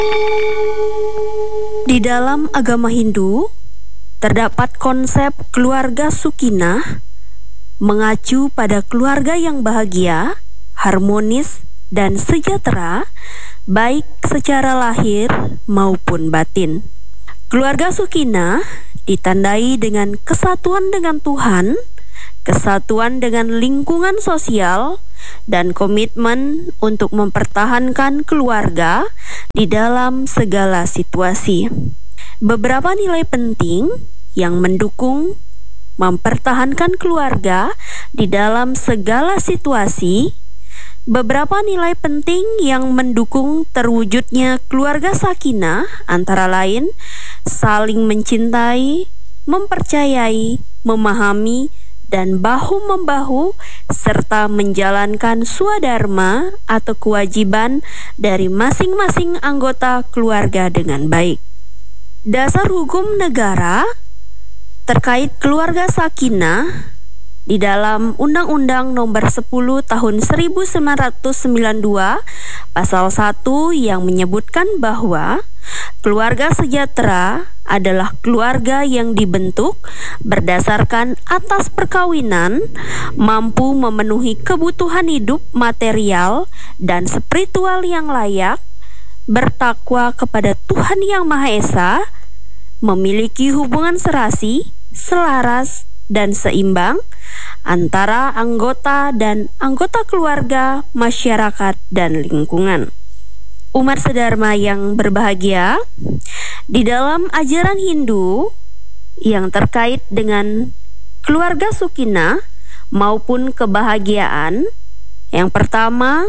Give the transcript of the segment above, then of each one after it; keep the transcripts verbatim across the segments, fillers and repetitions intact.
Di dalam agama Hindu, terdapat konsep keluarga Sukinah mengacu pada keluarga yang bahagia, harmonis, dan sejahtera, baik secara lahir maupun batin. Keluarga Sukinah ditandai dengan kesatuan dengan Tuhan, kesatuan dengan lingkungan sosial, dan komitmen untuk mempertahankan keluarga di dalam segala situasi. Beberapa nilai penting yang mendukung mempertahankan keluarga di dalam segala situasi. Beberapa nilai penting yang mendukung terwujudnya keluarga sakinah antara lain saling mencintai, mempercayai, memahami, dan bahu-membahu, serta menjalankan swadharma atau kewajiban dari masing-masing anggota keluarga dengan baik. Dasar hukum negara terkait keluarga sakinah di dalam Undang-Undang Nomor sepuluh Tahun seribu sembilan ratus sembilan puluh dua Pasal satu yang menyebutkan bahwa keluarga sejahtera adalah keluarga yang dibentuk berdasarkan atas perkawinan, mampu memenuhi kebutuhan hidup material dan spiritual yang layak, bertakwa kepada Tuhan Yang Maha Esa, memiliki hubungan serasi, selaras, dan seimbang antara anggota dan anggota keluarga, masyarakat, dan lingkungan. Umat sedharma yang berbahagia, di dalam ajaran Hindu yang terkait dengan keluarga Sukinah maupun kebahagiaan, yang pertama,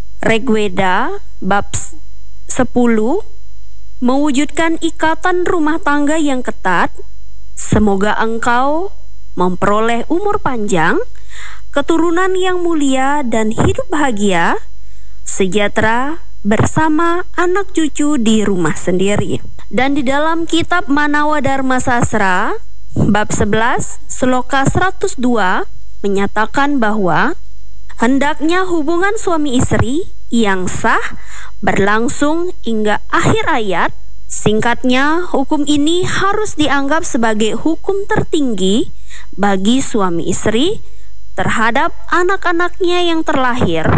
Rigveda bab sepuluh mewujudkan ikatan rumah tangga yang ketat. Semoga engkau memperoleh umur panjang, keturunan yang mulia, dan hidup bahagia, sejahtera bersama anak cucu di rumah sendiri. Dan di dalam kitab Manawa Dharma Sastra bab sebelas sloka seratus dua menyatakan bahwa hendaknya hubungan suami istri yang sah berlangsung hingga akhir ayat. Singkatnya, hukum ini harus dianggap sebagai hukum tertinggi bagi suami istri terhadap anak-anaknya yang terlahir.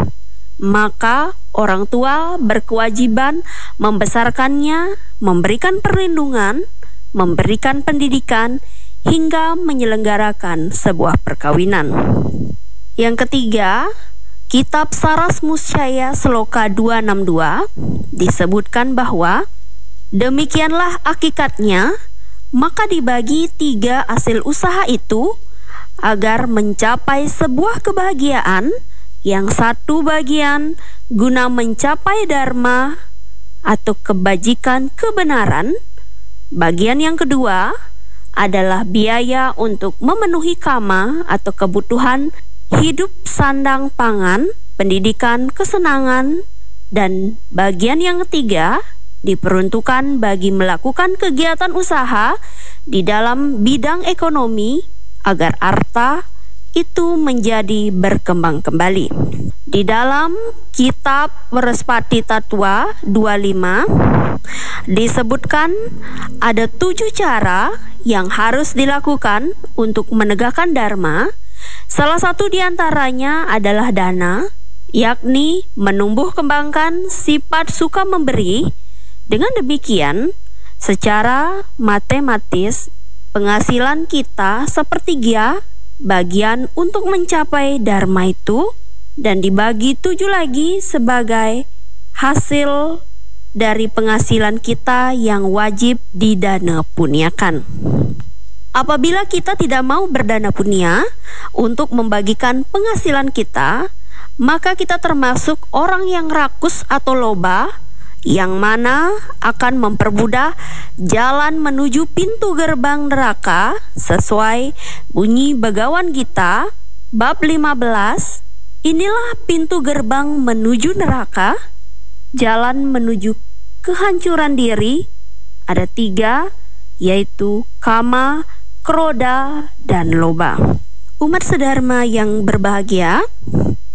Maka orang tua berkewajiban membesarkannya, memberikan perlindungan, memberikan pendidikan, hingga menyelenggarakan sebuah perkawinan. Yang ketiga, Kitab Saras Musyaya Sloka dua enam dua disebutkan bahwa demikianlah akikatnya, maka dibagi tiga hasil usaha itu agar mencapai sebuah kebahagiaan. Yang satu bagian guna mencapai dharma atau kebajikan kebenaran. Bagian yang kedua adalah biaya untuk memenuhi kama atau kebutuhan hidup sandang pangan, pendidikan, kesenangan. Dan bagian yang ketiga diperuntukkan bagi melakukan kegiatan usaha di dalam bidang ekonomi agar harta itu menjadi berkembang kembali. Di dalam kitab Warespati Tattwa dua puluh lima disebutkan ada tujuh cara yang harus dilakukan untuk menegakkan dharma. Salah satu diantaranya adalah dana, yakni menumbuh kembangkan sifat suka memberi. Dengan demikian, secara matematis, penghasilan kita sepertiga bagian untuk mencapai dharma itu, dan dibagi tujuh lagi sebagai hasil dari penghasilan kita yang wajib didana punyakan. Apabila kita tidak mau berdana punya untuk membagikan penghasilan kita, maka kita termasuk orang yang rakus atau loba, yang mana akan mempermudah jalan menuju pintu gerbang neraka sesuai bunyi Bhagavad Gita bab lima belas. Inilah pintu gerbang menuju neraka, jalan menuju kehancuran diri. Ada tiga, yaitu kama, kroda, dan loba. Umat sedharma yang berbahagia,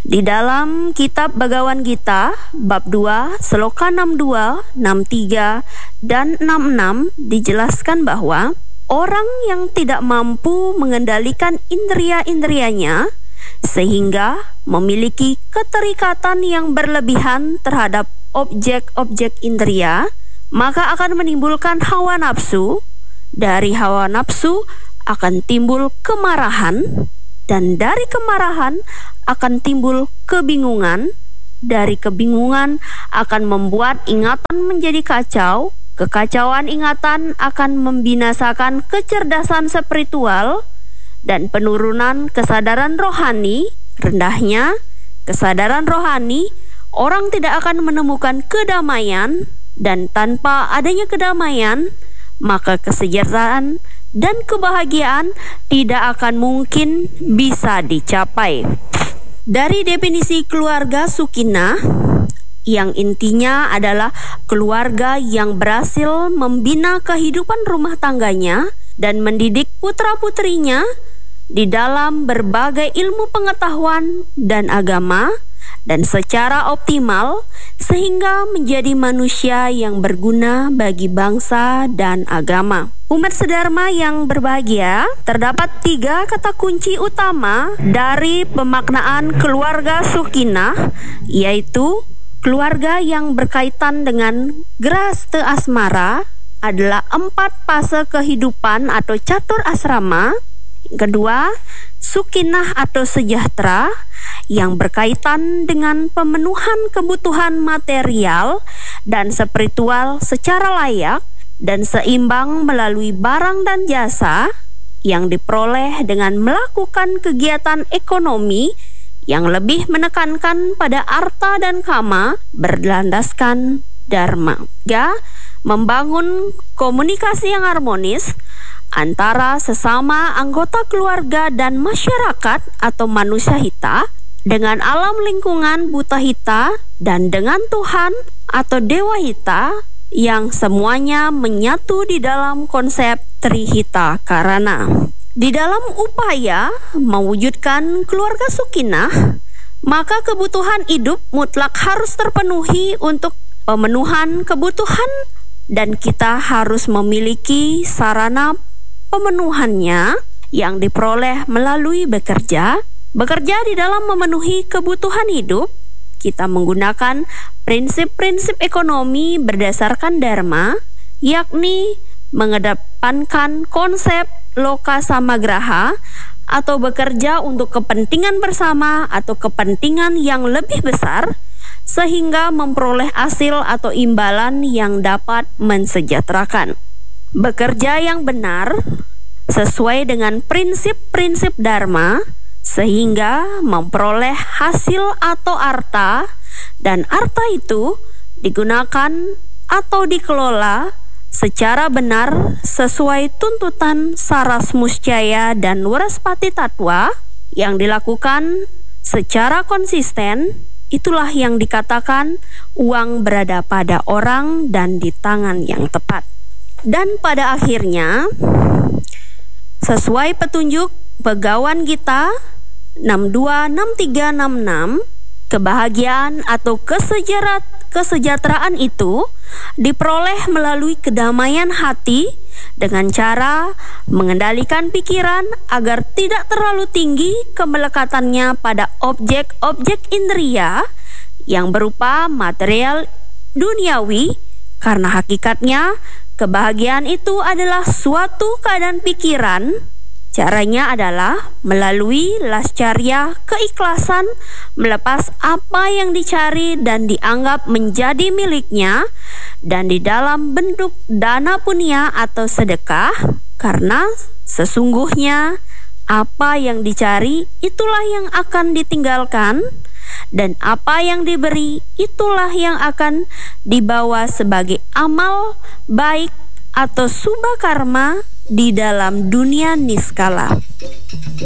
Di dalam kitab Bhagavad Gita bab dua sloka enam puluh dua, enam puluh tiga dan enam puluh enam dijelaskan bahwa orang yang tidak mampu mengendalikan indria-indrianya sehingga memiliki keterikatan yang berlebihan terhadap objek-objek indria, maka akan menimbulkan hawa nafsu. Dari hawa nafsu akan timbul kemarahan, dan dari kemarahan akan timbul kebingungan. Dari kebingungan akan membuat ingatan menjadi kacau. Kekacauan ingatan akan membinasakan kecerdasan spiritual dan penurunan kesadaran rohani. Rendahnya kesadaran rohani, orang tidak akan menemukan kedamaian, dan tanpa adanya kedamaian, maka kesejahteraan dan kebahagiaan tidak akan mungkin bisa dicapai. Dari definisi keluarga Sukinah, yang intinya adalah keluarga yang berhasil membina kehidupan rumah tangganya dan mendidik putra-putrinya di dalam berbagai ilmu pengetahuan dan agama, dan secara optimal sehingga menjadi manusia yang berguna bagi bangsa dan agama. Umat sedharma yang berbahagia, terdapat tiga kata kunci utama dari pemaknaan keluarga Sukinah, yaitu keluarga yang berkaitan dengan graste asmara adalah empat fase kehidupan atau catur asrama. Kedua, Sukinah atau sejahtera yang berkaitan dengan pemenuhan kebutuhan material dan spiritual secara layak dan seimbang melalui barang dan jasa yang diperoleh dengan melakukan kegiatan ekonomi yang lebih menekankan pada arta dan kama berlandaskan dharma. Tiga, membangun komunikasi yang harmonis antara sesama anggota keluarga dan masyarakat atau manusia hita, dengan alam lingkungan buta hita, dan dengan Tuhan atau Dewa Hita, yang semuanya menyatu di dalam konsep Trihita Karana. Di dalam upaya mewujudkan keluarga Sukinah, maka kebutuhan hidup mutlak harus terpenuhi. Untuk pemenuhan kebutuhan, dan kita harus memiliki sarana pemenuhannya yang diperoleh melalui bekerja. Bekerja di dalam memenuhi kebutuhan hidup, kita menggunakan prinsip-prinsip ekonomi berdasarkan dharma, yakni mengedepankan konsep loka samagraha atau bekerja untuk kepentingan bersama atau kepentingan yang lebih besar, sehingga memperoleh hasil atau imbalan yang dapat mensejahterakan. Bekerja yang benar sesuai dengan prinsip-prinsip dharma sehingga memperoleh hasil atau arta, dan arta itu digunakan atau dikelola secara benar sesuai tuntutan Saras Muscaya dan Waraspati Tattwa yang dilakukan secara konsisten. Itulah yang dikatakan uang berada pada orang dan di tangan yang tepat. Dan pada akhirnya, sesuai petunjuk Bhagavad Gita enam puluh dua, enam puluh tiga, enam puluh enam, kebahagiaan atau kesejahteraan itu diperoleh melalui kedamaian hati dengan cara mengendalikan pikiran agar tidak terlalu tinggi kemelekatannya pada objek-objek indria yang berupa material duniawi, karena hakikatnya kebahagiaan itu adalah suatu keadaan pikiran. Caranya adalah melalui lascarya keikhlasan, melepas apa yang dicari dan dianggap menjadi miliknya, dan di dalam bentuk dana punya atau sedekah, karena sesungguhnya apa yang dicari itulah yang akan ditinggalkan, dan apa yang diberi itulah yang akan dibawa sebagai amal baik atau subha karma di dalam dunia niskala.